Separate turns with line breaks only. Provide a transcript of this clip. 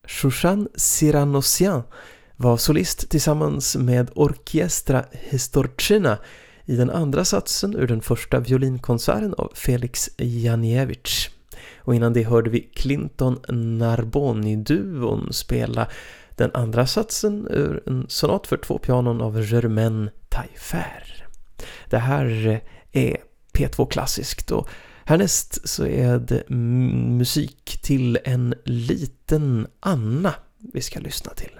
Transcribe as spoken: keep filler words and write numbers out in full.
Shoushan Siranossian var solist tillsammans med Orchestra Historczyna i den andra satsen ur den första violinkonserten av Felix Janiewicz. Och innan det hörde vi Clinton Narboni-duon spela den andra satsen ur en sonat för två pianon av Germaine Taillefer. Det här är P två Klassiskt och härnäst så är det musik till en liten Anna vi ska lyssna till.